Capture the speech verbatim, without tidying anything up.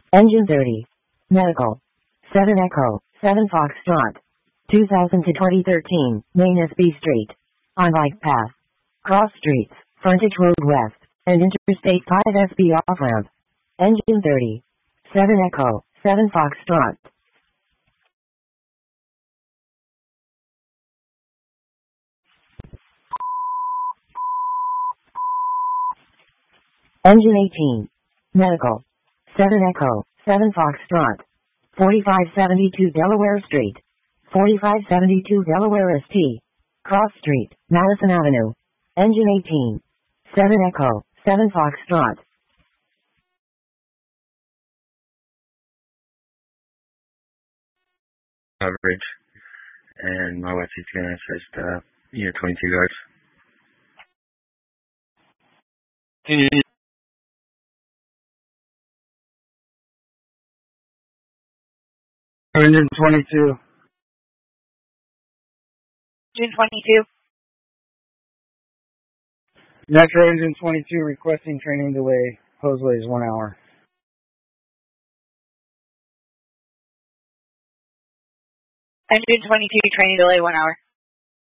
Engine thirty. Medical. seven Echo, seven Foxtrot. two thousand to twenty thirteen, Main S B Street. On bike path. Cross streets, frontage road west, and Interstate five S B off-ramp. Engine thirty. seven Echo, seven Foxtrot. Engine eighteen. Medical. seven Echo, seven Foxtrot. forty-five seventy-two Delaware Street. forty-five seventy-two Delaware S T. Cross Street, Madison Avenue. Engine eighteen. seven Echo, seven Foxtrot. Coverage. And my wife's gonna assist, uh, year twenty-two guards. Engine twenty-two. Engine twenty-two. Metro Engine twenty-two requesting training delay. Hoseway is one hour. Engine twenty-two, training delay one hour.